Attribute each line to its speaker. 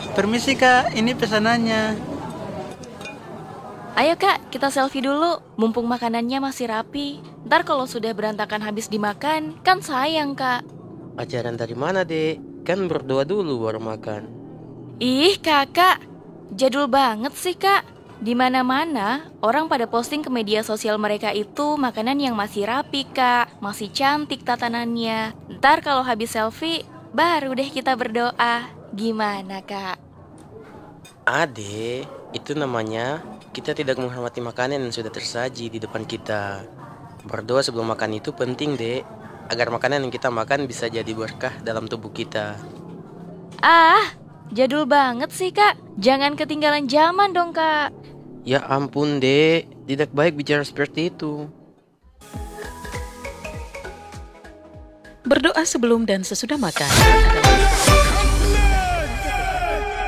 Speaker 1: Permisi kak, ini pesanannya.
Speaker 2: Ayo kak, kita selfie dulu, mumpung makanannya masih rapi. Ntar kalau sudah berantakan habis dimakan, kan sayang kak.
Speaker 3: Ajaran dari mana, Dek? Kan berdoa dulu baru makan.
Speaker 2: Ih kakak, jadul banget sih kak. Di mana-mana orang pada posting ke media sosial mereka itu makanan yang masih rapi kak, masih cantik tatanannya. Ntar kalau habis selfie, baru deh kita berdoa. Gimana kak?
Speaker 3: Ade, itu namanya kita tidak menghormati makanan yang sudah tersaji di depan kita. Berdoa sebelum makan itu penting, Dek, agar makanan yang kita makan bisa jadi berkah dalam tubuh kita.
Speaker 2: Ah, jadul banget sih kak. Jangan ketinggalan zaman dong kak.
Speaker 3: Ya ampun, Dek, tidak baik bicara seperti itu.
Speaker 4: Berdoa sebelum dan sesudah makan adalah